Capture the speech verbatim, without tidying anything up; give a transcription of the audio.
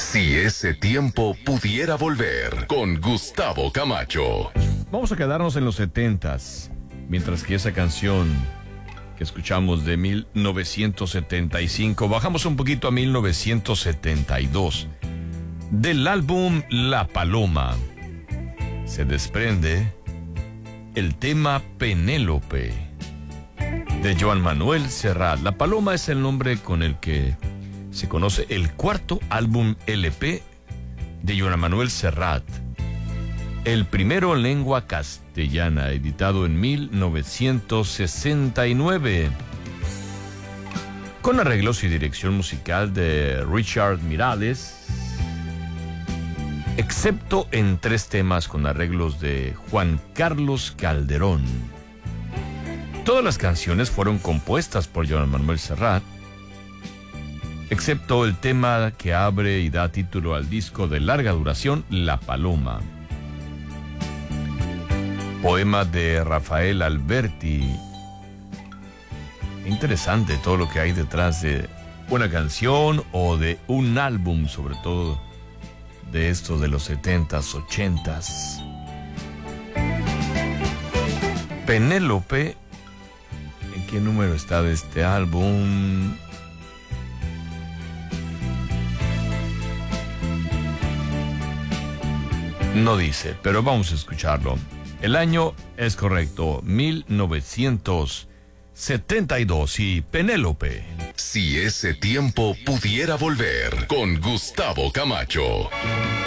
Si ese tiempo pudiera volver, con Gustavo Camacho. Vamos a quedarnos en los setentas, mientras que esa canción que escuchamos de mil novecientos setenta y cinco, bajamos un poquito a mil novecientos setenta y dos. Del álbum La Paloma se desprende el tema Penélope, de Joan Manuel Serrat. La Paloma es el nombre con el que se conoce el cuarto álbum L P de Joan Manuel Serrat, el primero en lengua castellana, editado en mil novecientos sesenta y nueve, con arreglos y dirección musical de Richard Miralles, excepto en tres temas con arreglos de Juan Carlos Calderón. Todas las canciones fueron compuestas por Joan Manuel Serrat, excepto el tema que abre y da título al disco de larga duración, La Paloma. Poema de Rafael Alberti. Interesante todo lo que hay detrás de una canción o de un álbum, sobre todo de estos de los setentas, ochentas. Penélope, ¿en qué número está de este álbum? No dice, pero vamos a escucharlo. El año es correcto, mil novecientos setenta y dos, y Penélope. Si ese tiempo pudiera volver, con Gustavo Camacho.